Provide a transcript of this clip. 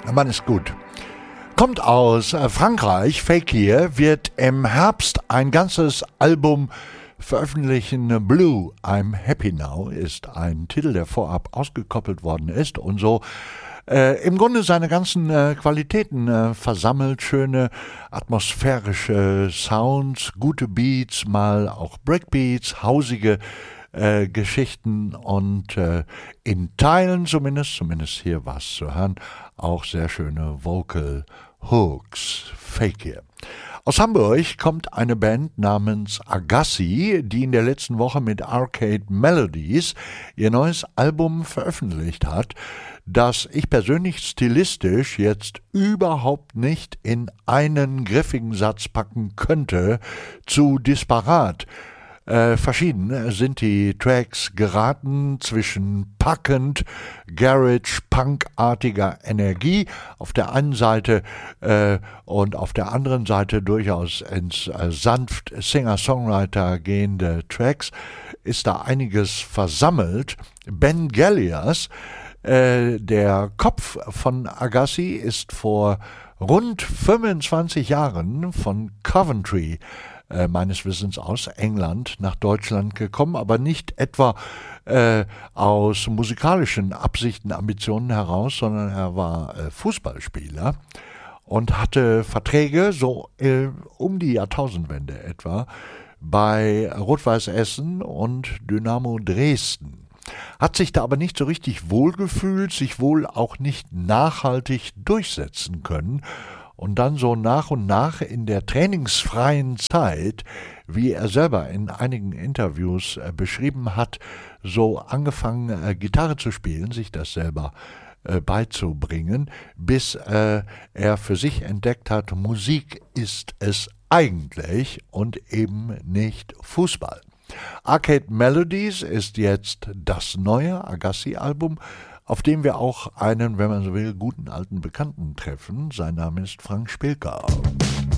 Der Mann ist gut. Kommt aus Frankreich, Fakir, wird im Herbst ein ganzes Album veröffentlichen. Blue, I'm Happy Now ist ein Titel, der vorab ausgekoppelt worden ist und so im Grunde seine ganzen Qualitäten versammelt. Schöne atmosphärische Sounds, gute Beats, mal auch Breakbeats, hausige Geschichten und in Teilen zumindest hier was zu hören, auch sehr schöne Vocal Hooks. Fakir. Aus Hamburg kommt eine Band namens Agassi, die in der letzten Woche mit Arcade Melodies ihr neues Album veröffentlicht hat, das ich persönlich stilistisch jetzt überhaupt nicht in einen griffigen Satz packen könnte, zu disparat. Verschieden sind die Tracks geraten zwischen packend, Garage-Punk-artiger Energie auf der einen Seite und auf der anderen Seite durchaus ins sanft Singer-Songwriter gehende Tracks, ist da einiges versammelt. Ben Gallias, der Kopf von Agassi, ist vor rund 25 Jahren von Coventry meines Wissens aus England nach Deutschland gekommen, aber nicht etwa aus musikalischen Absichten, Ambitionen heraus, sondern er war Fußballspieler und hatte Verträge so um die Jahrtausendwende etwa bei Rot-Weiß Essen und Dynamo Dresden. Hat sich da aber nicht so richtig wohlgefühlt, sich wohl auch nicht nachhaltig durchsetzen können und dann so nach und nach in der trainingsfreien Zeit, wie er selber in einigen Interviews beschrieben hat, so angefangen Gitarre zu spielen, sich das selber beizubringen, bis er für sich entdeckt hat, Musik ist es eigentlich und eben nicht Fußball. Arcade Melodies ist jetzt das neue Agassi-Album, auf dem wir auch einen, wenn man so will, guten alten Bekannten treffen. Sein Name ist Frank Spilker.